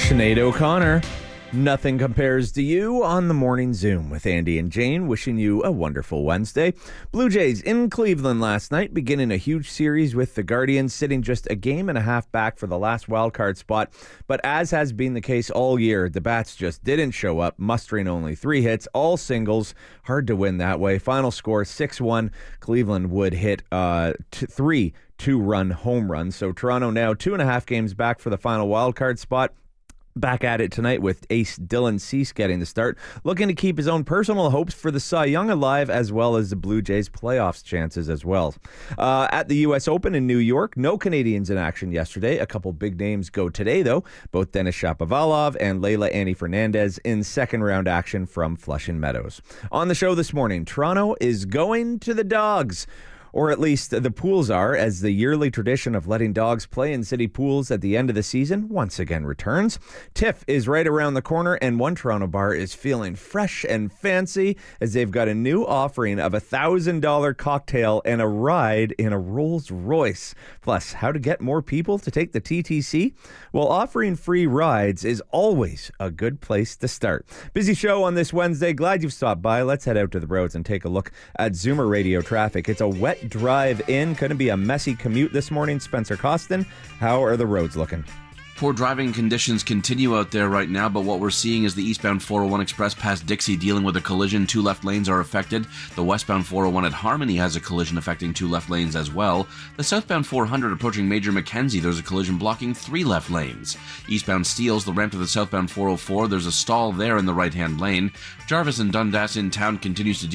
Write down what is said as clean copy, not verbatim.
Sinead O'Connor. Nothing compares to you on the Morning Zoom with Andy and Jane, wishing you a wonderful Wednesday. Blue Jays in Cleveland last night, beginning a huge series with the Guardians, sitting just a game and a half back for the last wildcard spot. But as has been the case all year, the bats just didn't show up, mustering only 3 hits, all singles. Hard to win that way. Final score 6-1. Cleveland would hit 3 2-run home runs. So Toronto now 2.5 games back for the final wildcard spot. Back at it tonight with ace Dylan Cease getting the start, looking to keep his own personal hopes for the Cy Young alive, as well as the Blue Jays playoffs chances as well. At the U.S. Open in New York, no Canadians in action yesterday. A couple big names go today, though. Both Denis Shapovalov and Leylah Annie Fernandez in second-round action from Flushing Meadows. On the show this morning, Toronto is going to the Dogs. Or at least the pools are, as the yearly tradition of letting dogs play in city pools at the end of the season once again returns. TIFF is right around the corner, and one Toronto bar is feeling fresh and fancy as they've got a new offering of a $1,000 cocktail and a ride in a Rolls Royce. Plus, how to get more people to take the TTC? Well, offering free rides is always a good place to start. Busy show on this Wednesday. Glad you've stopped by. Let's head out to the roads and take a look at Zoomer Radio traffic. It's a wet drive in. Couldn't be a messy commute this morning. Spencer Costin, how are the roads looking? Poor driving conditions continue out there right now, but what we're seeing is the eastbound 401 Express past Dixie dealing with a collision. 2 left lanes are affected. The westbound 401 at Harmony has a collision affecting 2 left lanes as well. The southbound 400 approaching Major Mackenzie, there's a collision blocking 3 left lanes. Eastbound Steeles, the ramp to the southbound 404, there's a stall there in the right-hand lane. Jarvis and Dundas in town continues to deal